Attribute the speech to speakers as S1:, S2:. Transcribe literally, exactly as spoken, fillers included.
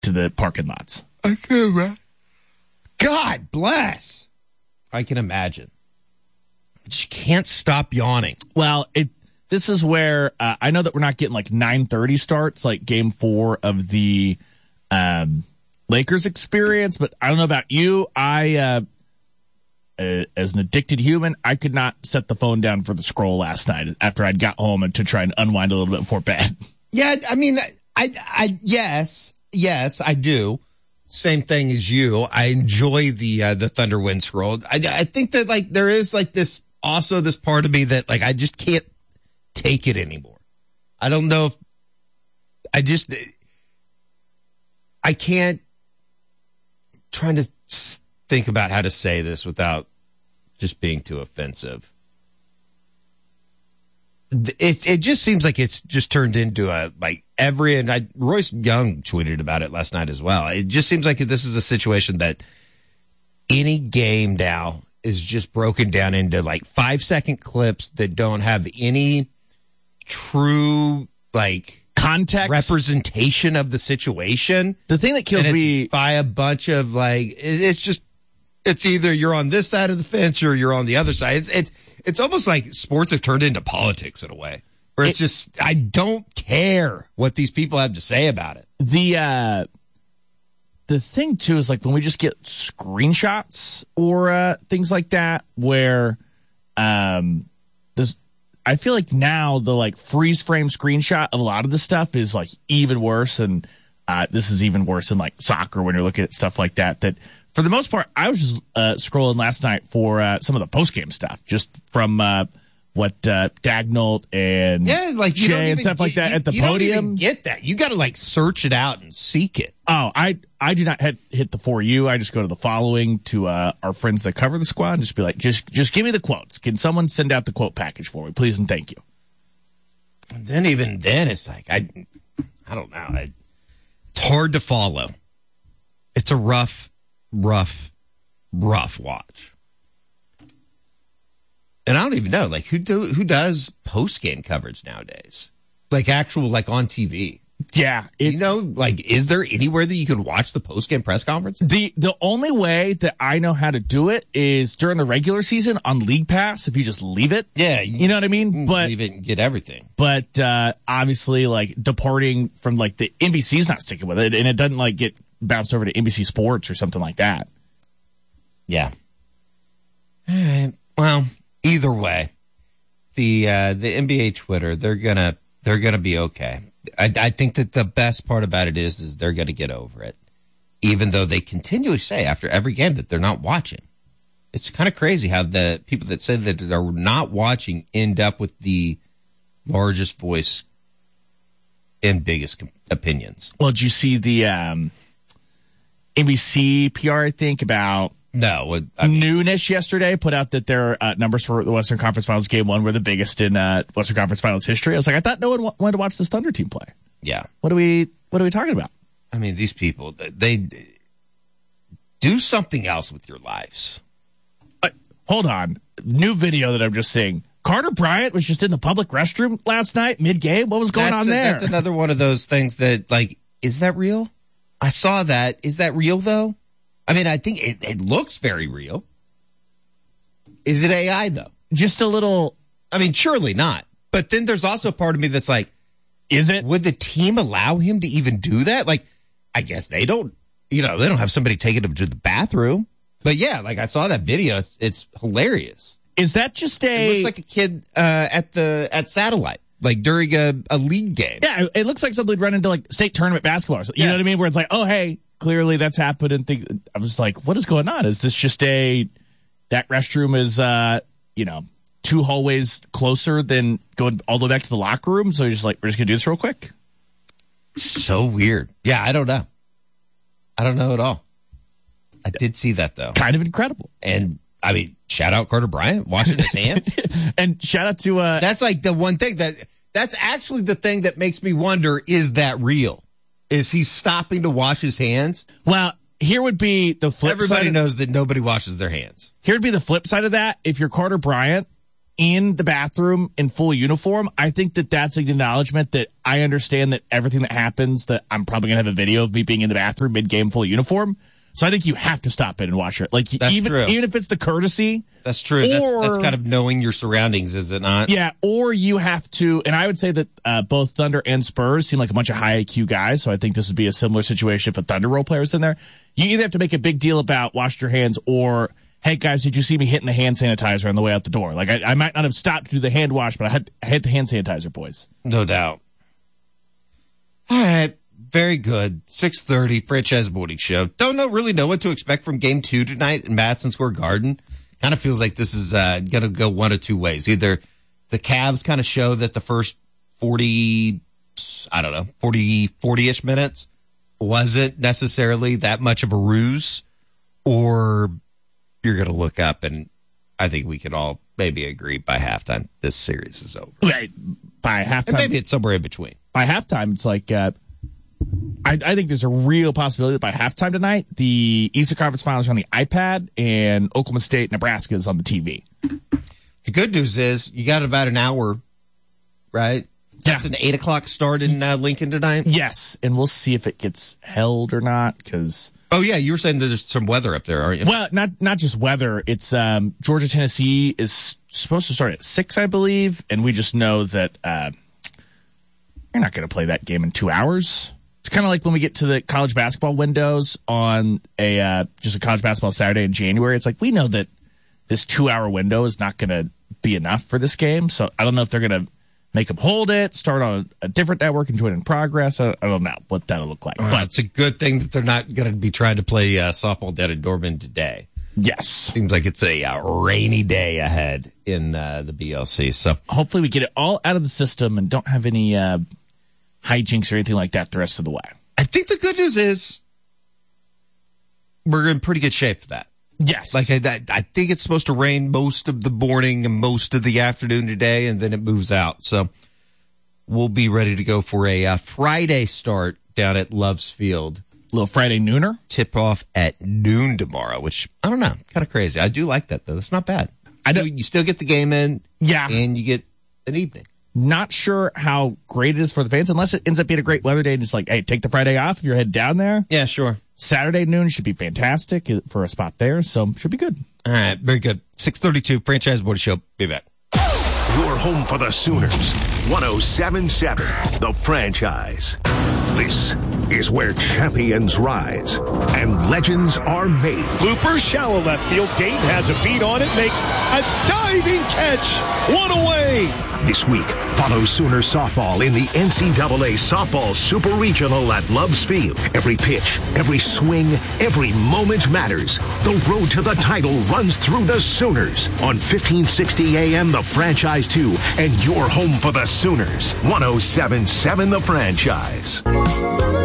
S1: to the parking lots.
S2: I can imagine. God bless. I can imagine. She can't stop yawning.
S1: Well, it. This is where uh, I know that we're not getting like nine thirty starts, like game four of the um, Lakers experience, but I don't know about you. I, uh, uh, as an addicted human, I could not set the phone down for the scroll last night after I'd got home and to try and unwind a little bit before bed.
S2: Yeah, I mean, I, I, yes, yes, I do. Same thing as you. I enjoy the uh, the Thunder Wind scroll. I, I think that like there is like this also this part of me that like I just can't take it anymore. I don't know if I just I can't trying to think about how to say this without just being too offensive. It it just seems like it's just turned into a like every and I Royce Young tweeted about it last night as well. It just seems like this is a situation that any game now is just broken down into like five second clips that don't have any true like
S1: context
S2: representation of the situation.
S1: The thing that kills me
S2: by a bunch of like it's just it's either you're on this side of the fence or you're on the other side. It's it's it's almost like sports have turned into politics in a way. Where it's it, just I don't care what these people have to say about it.
S1: The uh the thing too is like when we just get screenshots or uh things like that where um this I feel like now the like freeze frame screenshot of a lot of the stuff is like even worse, and uh, this is even worse in like soccer when you're looking at stuff like that. That for the most part, I was just uh, scrolling last night for uh, some of the post game stuff, just from uh, what uh, Dagnall and
S2: yeah, like you
S1: Shea and stuff
S2: get,
S1: like that
S2: you,
S1: at the
S2: you
S1: podium.
S2: Don't even get that? You got to like search it out and seek it.
S1: Oh, I I do not hit, hit the for you. I just go to the following to uh, our friends that cover the squad and just be like, just just give me the quotes. Can someone send out the quote package for me, please and thank you?
S2: And then even then, it's like I I don't know. I, it's hard to follow. It's a rough, rough, rough watch. And I don't even know, like, who do who does post-game coverage nowadays? Like, actual, like, on T V.
S1: Yeah. It,
S2: you know, like, is there anywhere that you could watch the post-game press conference?
S1: The the only way that I know how to do it is during the regular season on League Pass, if you just leave it.
S2: Yeah. You,
S1: you know what I mean? But
S2: leave it and get everything.
S1: But, uh, obviously, like, departing from, like, the N B C's not sticking with it, and it doesn't, like, get bounced over to N B C Sports or something like that.
S2: Yeah. All right. Well, either way, the uh, the N B A Twitter, they're gonna they're gonna be okay. I, I think that the best part about it is is they're gonna get over it, even though they continually say after every game that they're not watching. It's kind of crazy how the people that say that they're not watching end up with the largest voice and biggest com- opinions.
S1: Well, did you see the um, N B C P R? I think about.
S2: No, I mean,
S1: Noonish yesterday put out that their uh, numbers for the Western Conference Finals game one were the biggest in uh, Western Conference Finals history. I was like, I thought no one w- wanted to watch this Thunder team play.
S2: Yeah.
S1: What are we? What are we talking about?
S2: I mean, these people, they do something else with your lives.
S1: Uh, hold on, new video that I'm just seeing. Carter Bryant was just in the public restroom last night mid game. What was going
S2: that's
S1: on
S2: a,
S1: there?
S2: That's another one of those things that, like, is that real? I saw that. Is that real though? I mean, I think it, it looks very real. Is it A I, though?
S1: Just a little.
S2: I mean, surely not. But then there's also a part of me that's like,
S1: is it?
S2: Would the team allow him to even do that? Like, I guess they don't, you know, they don't have somebody taking him to the bathroom. But yeah, like I saw that video. It's, it's hilarious.
S1: Is that just a.
S2: It looks like a kid uh, at the at Satellite. Like during a, a league game.
S1: Yeah, it looks like something run into like state tournament basketball. You
S2: yeah.
S1: know what I mean? Where it's like, oh, hey, clearly that's happened. And think, I was like, what is going on? Is this just a, that restroom is, uh, you know, two hallways closer than going all the way back to the locker room? So you're just like, we're just going to do this real quick.
S2: So weird. Yeah, I don't know. I don't know at all. I did see that though.
S1: Kind of incredible.
S2: And I mean, shout out Carter Bryant washing his hands.
S1: And shout out to, uh,
S2: that's like the one thing that, that's actually the thing that makes me wonder, is that real? Is he stopping to wash his hands?
S1: Well, here would be the flip
S2: Everybody
S1: side. Of,
S2: knows that nobody washes their hands.
S1: Here would be the flip side of that. If you're Carter Bryant in the bathroom in full uniform, I think that that's an acknowledgement that I understand that everything that happens, that I'm probably going to have a video of me being in the bathroom mid-game full uniform. So I think you have to stop it and watch it. Like,
S2: that's
S1: even
S2: true.
S1: even if it's the courtesy.
S2: That's true.
S1: Or,
S2: that's, that's kind of knowing your surroundings, is it not?
S1: Yeah, or you have to, and I would say that uh, both Thunder and Spurs seem like a bunch of high I Q guys, so I think this would be a similar situation if a Thunder role player's in there. You either have to make a big deal about wash your hands or, hey, guys, did you see me hitting the hand sanitizer on the way out the door? Like, I, I might not have stopped to do the hand wash, but I, had, I hit the hand sanitizer, boys.
S2: No doubt. All right. Very good. six thirty, Franchise Morning Show. Don't know really know what to expect from game two tonight in Madison Square Garden. Kind of feels like this is uh, going to go one of two ways. Either the Cavs kind of show that the first forty, I don't know, forty, forty-ish minutes wasn't necessarily that much of a ruse, or you're going to look up and I think we can all maybe agree by halftime this series is over.
S1: Right. By halftime.
S2: And maybe it's somewhere in between.
S1: By halftime, it's like, uh, I, I think there's a real possibility that by halftime tonight, the Eastern Conference Finals are on the iPad and Oklahoma State, Nebraska is on the T V.
S2: The good news is you got about an hour, right? That's
S1: yeah.
S2: an eight o'clock start in uh, Lincoln tonight?
S1: Yes, and we'll see if it gets held or not, because...
S2: Oh, yeah, you were saying there's some weather up there, aren't you?
S1: Well, not not just weather. It's um, Georgia, Tennessee is supposed to start at six, I believe, and we just know that uh, you're not going to play that game in two hours. It's kind of like when we get to the college basketball windows on a uh, just a college basketball Saturday in January. It's like we know that this two-hour window is not going to be enough for this game. So I don't know if they're going to make them hold it, start on a different network, and join in progress. I, I don't know what that'll look like.
S2: Well,
S1: but
S2: it's a good thing that they're not going to be trying to play uh, softball down in Dorman today.
S1: Yes.
S2: Seems like it's a uh, rainy day ahead in uh, the B L C. So
S1: hopefully we get it all out of the system and don't have any uh, hijinks or anything like that the rest of the way.
S2: I think the good news is we're in pretty good shape for that.
S1: Yes.
S2: Like, I, I think it's supposed to rain most of the morning and most of the afternoon today, and then it moves out. So we'll be ready to go for a uh, Friday start down at Love's Field.
S1: Little Friday nooner.
S2: Tip off at noon tomorrow, which, I don't know, kind of crazy. I do like that, though. That's not bad. I know you still get the game in.
S1: Yeah.
S2: And you get an evening.
S1: Not sure how great it is for the fans, unless it ends up being a great weather day and it's like, hey, take the Friday off if you're headed down there.
S2: Yeah, sure.
S1: Saturday noon should be fantastic for a spot there, so should be good.
S2: All right, very good. six thirty-two, Franchise Morning Show. Be back.
S3: Your home for the Sooners. one oh seven point seven, The Franchise. This is where champions rise and legends are made.
S4: Looper, shallow left field. Dayton has a beat on it, makes a diving catch. One away.
S3: This week, follow Sooner softball in the N C double A Softball Super Regional at Love's Field. Every pitch, every swing, every moment matters. The road to the title runs through the Sooners on fifteen sixty A M The Franchise two and your home for the Sooners. one oh seven point seven The Franchise.